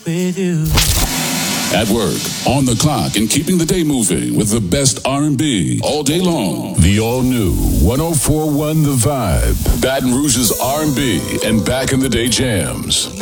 with you. At work, on the clock, and keeping the day moving with the best R&B all day long. The all-new 104.1 The Vibe. Baton Rouge's R&B and back in the day jams.